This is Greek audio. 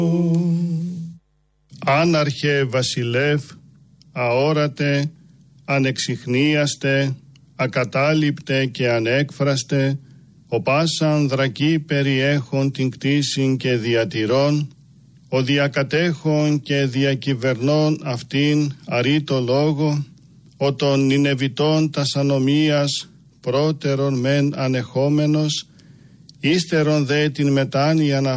Άναρχε βασιλεύ, αόρατε, ανεξιχνίαστε, ακατάληπτε και ανέκφραστε, ο πάσαν δρακή περιέχον την κτήσιν και διατηρών, ο διακατέχον και διακυβερνών αυτήν αρήτω λόγο, ο των Νινεβιτών τας ανομίας πρώτερον μεν ανεχόμενος, ύστερον δε την μετάνοιαν